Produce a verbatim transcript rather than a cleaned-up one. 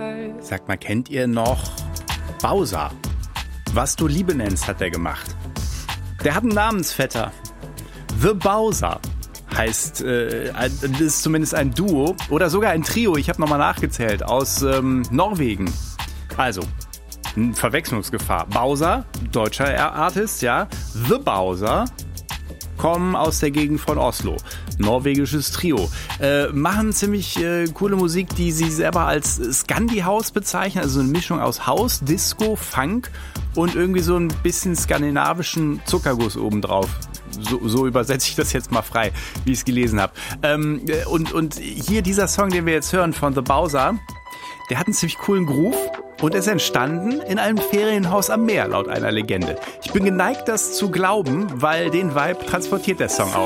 Sagt mal, kennt ihr noch Bowser? Was du Liebe nennst, hat er gemacht. Der hat einen Namensvetter. The Bowser heißt, äh, das ist zumindest ein Duo oder sogar ein Trio, ich habe nochmal nachgezählt, aus ähm, Norwegen. Also, Verwechslungsgefahr. Bowser, deutscher Artist, ja. The Bowser kommen aus der Gegend von Oslo. Norwegisches Trio. Äh, machen ziemlich äh, coole Musik, die sie selber als Scandi-House bezeichnen. Also eine Mischung aus House, Disco, Funk und irgendwie so ein bisschen skandinavischen Zuckerguss obendrauf. So, so übersetze ich das jetzt mal frei, wie ich es gelesen habe. Ähm, und, und hier dieser Song, den wir jetzt hören von The Bowser, der hat einen ziemlich coolen Groove und ist entstanden in einem Ferienhaus am Meer, laut einer Legende. Ich bin geneigt, das zu glauben, weil den Vibe transportiert der Song auch.